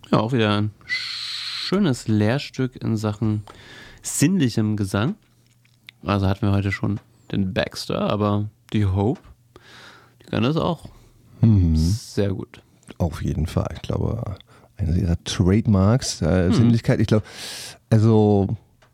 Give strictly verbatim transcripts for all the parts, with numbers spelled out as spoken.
Ja, auch wieder ein schönes Lehrstück in Sachen sinnlichem Gesang. Also hatten wir heute schon den Baxter, aber die Hope, die kann das auch Mhm. sehr gut. Auf jeden Fall. Ich glaube, eine ihrer Trademarks, äh, hm. Sinnlichkeit. Ich glaube, also,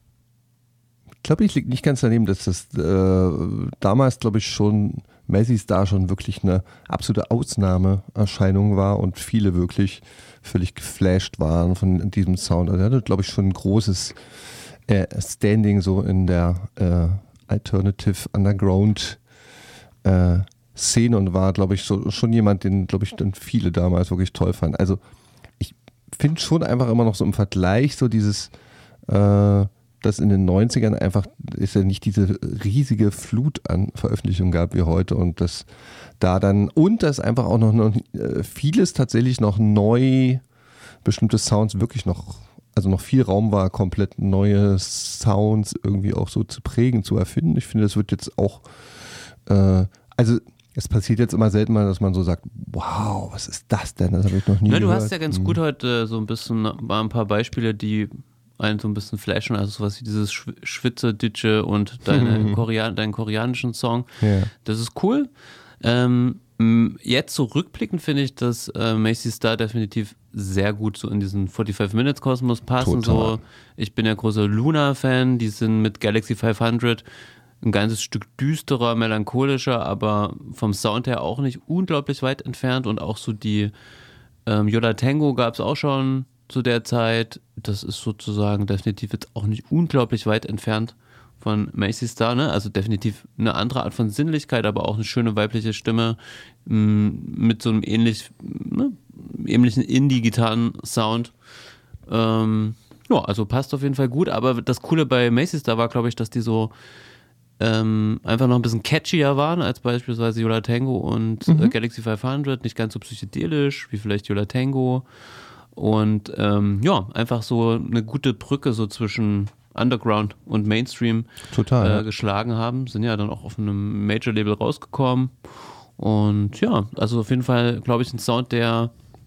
ich glaube, ich liege nicht ganz daneben, dass das äh, damals, glaube ich, schon Mazzy Star schon wirklich eine absolute Ausnahmeerscheinung war und viele wirklich völlig geflasht waren von diesem Sound. Also er hatte, glaube ich, schon ein großes äh, Standing so in der äh, Alternative Underground äh, Szene und war, glaube ich, so, schon jemand, den, glaube ich, dann viele damals wirklich toll fanden. Also ich finde schon einfach immer noch so im Vergleich so dieses, äh, dass in den neunzigern einfach ist ja nicht diese riesige Flut an Veröffentlichungen gab wie heute und dass da dann, und dass einfach auch noch, noch äh, vieles tatsächlich noch neu, bestimmte Sounds wirklich noch, also noch viel Raum war, komplett neue Sounds irgendwie auch so zu prägen, zu erfinden. Ich finde, das wird jetzt auch, äh, also es passiert jetzt immer selten mal, dass man so sagt, wow, was ist das denn? Das habe ich noch nie Na, gehört. du hast ja ganz hm. gut heute so ein bisschen, mal ein paar Beispiele, die einen so ein bisschen flashen, also sowas wie dieses Schw- Schwitzer-Ditsche und deine Korean- deinen koreanischen Song. Ja. Das ist cool. Ähm, jetzt so rückblickend finde ich, dass äh, Mazzy Star definitiv sehr gut so in diesen fünfundvierzig-Minutes-Kosmos passen. So, ich bin ja großer Luna-Fan, die sind mit Galaxy fünfhundert ein ganzes Stück düsterer, melancholischer, aber vom Sound her auch nicht unglaublich weit entfernt und auch so die ähm, Yola Tango gab es auch schon zu der Zeit. Das ist sozusagen definitiv jetzt auch nicht unglaublich weit entfernt von Mazzy Star, ne? Also definitiv eine andere Art von Sinnlichkeit, aber auch eine schöne weibliche Stimme mh, mit so einem ähnlich, ne, ähnlichen Indie-Gitarren-Sound. Ähm, ja, also passt auf jeden Fall gut, aber das Coole bei Mazzy Star war, glaube ich, dass die so ähm, einfach noch ein bisschen catchier waren als beispielsweise Yola Tango und mhm. äh, Galaxy fünfhundert, nicht ganz so psychedelisch wie vielleicht Yola Tango und ähm, ja, einfach so eine gute Brücke so zwischen Underground und Mainstream Total, äh, ja. geschlagen haben, sind ja dann auch auf einem Major-Label rausgekommen und ja, also auf jeden Fall, glaube ich, ein Sound, der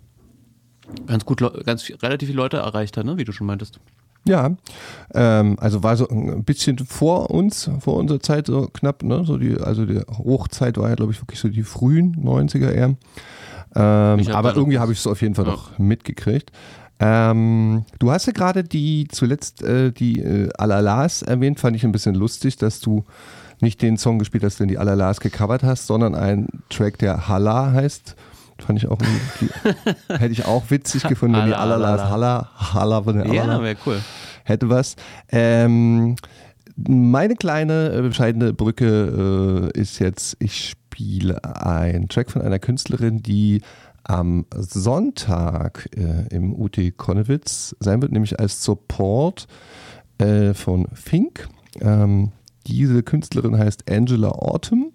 ganz gut, ganz relativ viele Leute erreicht hat, ne? Wie du schon meintest. Ja, ähm, also war so ein bisschen vor uns, vor unserer Zeit so knapp, ne? So die, also die Hochzeit war ja, glaube ich, wirklich so die frühen neunziger eher. Ähm, aber irgendwie habe ich es auf jeden Fall ja. noch mitgekriegt. Ähm, du hast ja gerade die zuletzt äh, die äh, Alalas erwähnt, fand ich ein bisschen lustig, dass du nicht den Song gespielt hast, den die Alalas gecovert hast, sondern einen Track, der Halla heißt. Fand ich auch, die, hätte ich auch witzig gefunden, wenn die Alalas Halla, Halla von der Alala. Ja, wäre cool. Hätte was. Ähm, meine kleine, bescheidene Brücke äh, ist jetzt, ich spiele einen Track von einer Künstlerin, die am Sonntag äh, im U T Konnewitz sein wird, nämlich als Support äh, von Fink. Ähm, diese Künstlerin heißt Angela Autumn.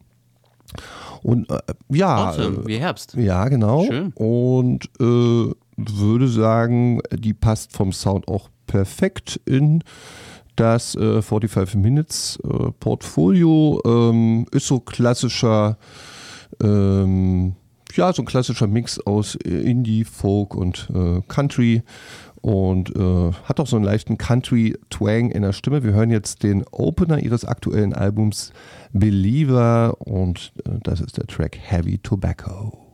Und äh, ja, Autumn, wie Herbst. Ja, genau. Schön. Und äh, würde sagen, die passt vom Sound auch perfekt in das äh, fünfundvierzig Minutes äh, Portfolio. Ähm, ist so klassischer, ähm, ja, so ein klassischer Mix aus Indie, Folk und äh, Country. Und äh, hat auch so einen leichten Country-Twang in der Stimme. Wir hören jetzt den Opener ihres aktuellen Albums Believer und äh, das ist der Track Heavy Tobacco.